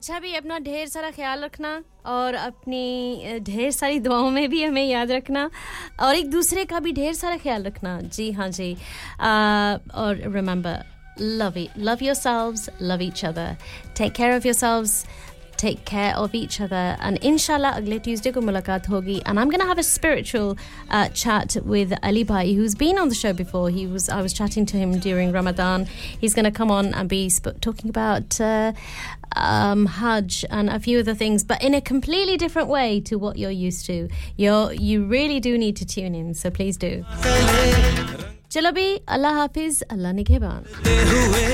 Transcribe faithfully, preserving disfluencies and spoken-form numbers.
अच्छा भी अपना ढेर सारा ख्याल रखना और अपनी ढेर सारी दुआओं में भी हमें याद रखना और एक दूसरे का भी ढेर सारा ख्याल रखना जी हाँ जी और remember love it love yourselves love each other take care of yourselves take care of each other and inshallah agle Tuesday ko mulaqat hogi and I'm going to have a spiritual uh, chat with Ali Bhai who's been on the show before he was I was chatting to him during Ramadan he's going to come on and be sp- talking about uh, um Hajj and a few other things but in a completely different way to what you're used to you're you really do need to tune in so please do chalo bhi Allah hafiz Allah nigehban